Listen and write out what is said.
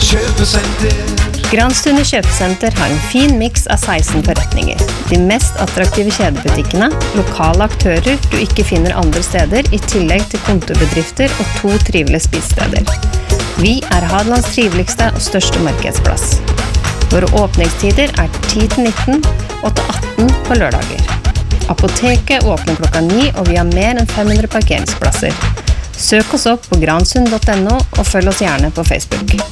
Kjøpesenter. Granstunde kjøpesenter har en fin mix av 16 forretninger. De mest attraktive kjedebutikkene, lokale aktører du ikke finner andre steder, i tillegg til kontorbedrifter og 2 trivelige spisesteder. Vi Hadelands triveligste og største markedsplass. Våre åpningstider 10-19 og til 18 på lørdager. Apoteket åpner klokka 9, og vi har mer enn 500 parkeringsplasser. Søk oss opp på gransund.no og følg oss gjerne på Facebook.